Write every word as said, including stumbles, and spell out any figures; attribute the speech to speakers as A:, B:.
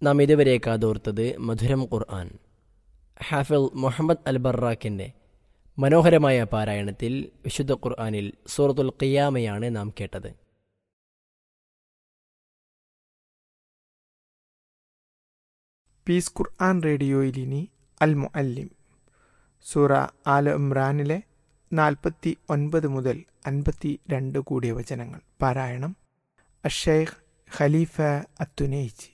A: നാം ഇതുവരെ കാതോർത്തത് മധുരം ഖുർആൻ. ഹാഫിൽ മുഹമ്മദ് അൽ ബറാക്കിൻ്റെ മനോഹരമായ പാരായണത്തിൽ വിശുദ്ധ ഖുർആനിൽ സൂറത്തുൽ ഖിയാമയാണ് നാം കേട്ടത്.
B: പീസ് ഖുർആൻ റേഡിയോയിൽ ഇനി അൽ മുഅല്ലിം സൂറ ആല ഇമ്രാനിലെ നാൽപ്പത്തി ഒൻപത് മുതൽ അൻപത്തി രണ്ട് കൂടിയ വചനങ്ങൾ. പാരായണം അഷൈഖ് ഖലീഫ അത്തുനൈജി.